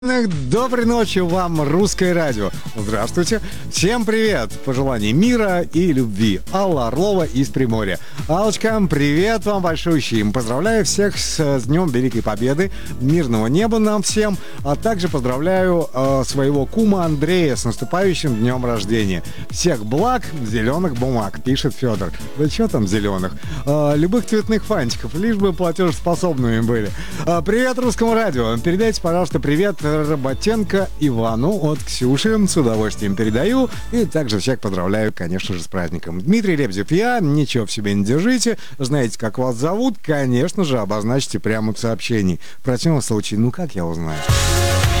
Доброй ночи вам, Русское радио. Здравствуйте. Всем привет. Пожеланий мира и любви. Алла Орлова из Приморья. Аллочка, привет вам большущий. Поздравляю всех с Днем Великой Победы. Мирного неба нам всем. А также поздравляю своего кума Андрея с наступающим днем рождения. Всех благ, зеленых бумаг, пишет Федор. Да что там зеленых? Любых цветных фантиков, лишь бы платежеспособными были. Привет Русскому радио. Передайте, пожалуйста, привет Работенко Ивану от Ксюши. С удовольствием передаю. И также всех поздравляю, конечно же, с праздником. Дмитрий Лебедев, я. Ничего в себе не держите. Знаете, как вас зовут? Конечно же, обозначьте прямо в сообщении. В противном случае, ну как я узнаю?